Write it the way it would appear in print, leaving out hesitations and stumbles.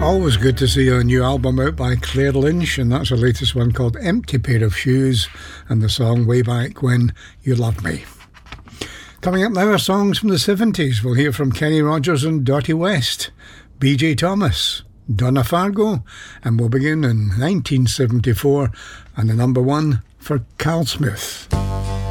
Always good to see a new album out by Claire Lynch, and that's her latest one called Empty Pair of Shoes, and the song Way Back When You Loved Me. Coming up now are songs from the 70s. We'll hear from Kenny Rogers and Dottie West, B.J. Thomas, Donna Fargo, and we'll begin in 1974 and the number one for Carl Smith.